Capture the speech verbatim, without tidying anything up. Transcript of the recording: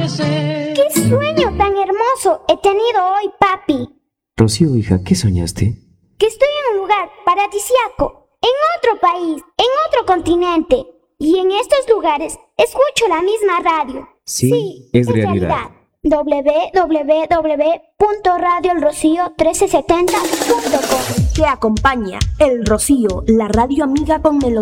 amanecer. ¡Qué sueño tan hermoso he tenido hoy, papi! Rocío, hija, ¿qué soñaste? Que estoy en un lugar paradisíaco, en otro país, en otro continente. Y en estos lugares escucho la misma radio. Sí, es realidad. doble u doble u doble u punto radio el rocío mil trescientos setenta punto com. Te acompaña El Rocío, la radio amiga con melodía.